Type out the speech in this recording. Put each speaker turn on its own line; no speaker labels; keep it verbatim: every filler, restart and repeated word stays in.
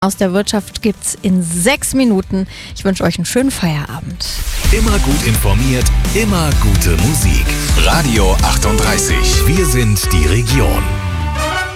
Aus der Wirtschaft gibt's in sechs Minuten. Ich wünsche euch einen schönen Feierabend.
Immer gut informiert, immer gute Musik. Radio achtunddreißig. Wir sind die Region.